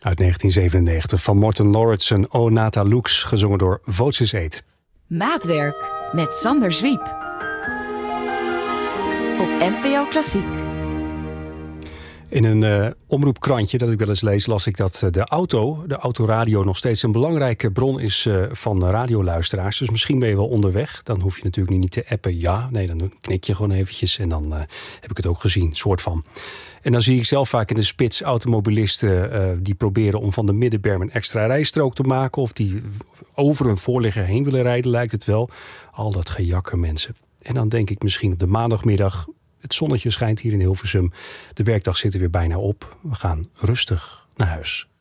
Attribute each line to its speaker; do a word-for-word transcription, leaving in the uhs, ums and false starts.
Speaker 1: Uit negentien zevenennegentig van Morten Lauritsen, O Nata Lux, gezongen door Voces Eet.
Speaker 2: Maatwerk met Sander Zwiep. Op N P O Klassiek.
Speaker 1: In een uh, omroepkrantje dat ik wel eens lees, las ik dat uh, de auto, de autoradio, nog steeds een belangrijke bron is uh, van radioluisteraars. Dus misschien ben je wel onderweg. Dan hoef je natuurlijk niet te appen. Ja, nee, dan knik je gewoon eventjes en dan uh, heb ik het ook gezien, soort van. En dan zie ik zelf vaak in de spits automobilisten uh, die proberen om van de middenberm een extra rijstrook te maken. Of die over een voorligger heen willen rijden, lijkt het wel. Al dat gejakker mensen. En dan denk ik misschien op de maandagmiddag, het zonnetje schijnt hier in Hilversum. De werkdag zit er weer bijna op. We gaan rustig naar huis.